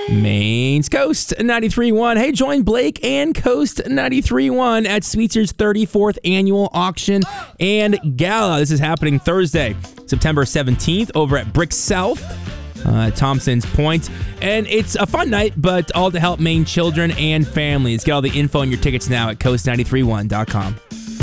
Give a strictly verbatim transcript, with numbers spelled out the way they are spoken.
Maine's Coast ninety-three point one. Hey, join Blake and Coast ninety-three point one at Sweetzer's thirty-fourth Annual Auction and Gala. This is happening Thursday, September seventeenth over at Brick South, uh, Thompson's Point. And it's a fun night, but all to help Maine children and families. Get all the info and your tickets now at coast nine three one dot com.